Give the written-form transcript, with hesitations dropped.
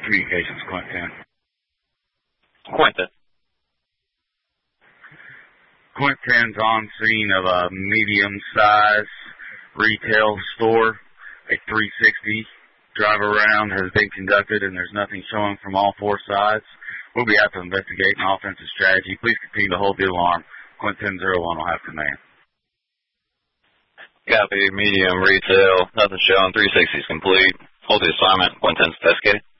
Communications, Quentin. Quentin. Quentin's on scene of a medium-sized retail store. A 360 drive around has been conducted, and there's nothing showing from all four sides. We'll be out to investigate an offensive strategy. Please continue to hold the alarm. Quentin 01 will have command. Copy, medium retail, nothing showing, 360 is complete. Hold the assignment, Quentin's investigating.